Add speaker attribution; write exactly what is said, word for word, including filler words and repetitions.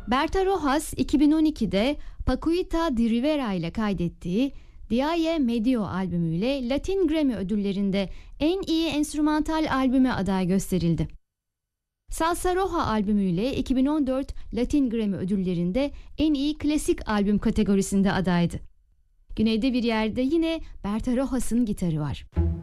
Speaker 1: Berta Rojas iki bin on ikide Paquita de Rivera ile kaydettiği Diaye Medio albümüyle Latin Grammy ödüllerinde en iyi enstrümantal albüme aday gösterildi. Salsa Roja albümüyle iki bin on dört Latin Grammy ödüllerinde en iyi klasik albüm kategorisinde adaydı. Güneyde bir yerde yine Berta Rojas'ın gitarı var.